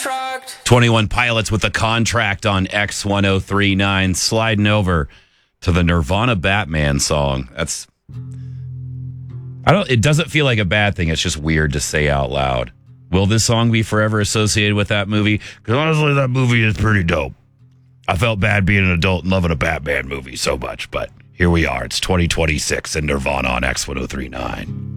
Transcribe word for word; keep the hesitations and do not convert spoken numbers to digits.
contract. twenty-one Pilots with a contract on X ten thirty-nine, sliding over to the Nirvana Batman song. That's, I don't, it doesn't feel like a bad thing. It's just weird to say out loud. Will this song be forever associated with that movie? Because honestly, that movie is pretty dope. I felt bad being an adult and loving a Batman movie so much, but here we are. It's twenty twenty-six and Nirvana on X ten thirty-nine.